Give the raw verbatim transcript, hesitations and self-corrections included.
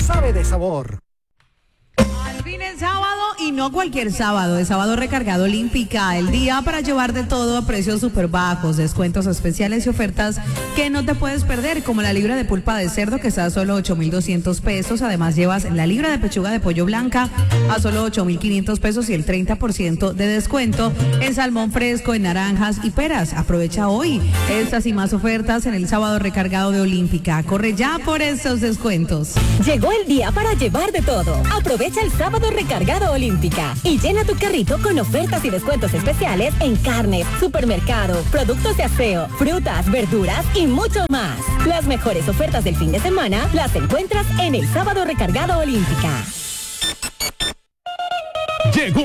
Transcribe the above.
sabe de sabor. Al fin el sábado, y no cualquier sábado, el sábado recargado Olímpica, el día para llevar de todo a precios súper bajos, descuentos especiales y ofertas que no te puedes perder, como la libra de pulpa de cerdo que está a solo ocho mil doscientos pesos, además llevas la libra de pechuga de pollo blanca a solo ocho mil quinientos pesos y el treinta por ciento de descuento en salmón fresco, en naranjas y peras. Aprovecha hoy estas y más ofertas en el sábado recargado de Olímpica. Corre ya por estos descuentos. Llegó el día para llevar de todo. Aprovecha el sábado recargado Olímpica y llena tu carrito con ofertas y descuentos especiales en carnes, supermercado, productos de aseo, frutas, verduras y mucho más. Las mejores ofertas del fin de semana las encuentras en el sábado recargado Olímpica. Llegó